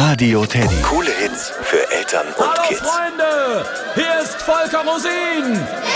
Radio Teddy. Coole Hits für Eltern und Hallo Kids. Freunde, hier ist Volker Rosin.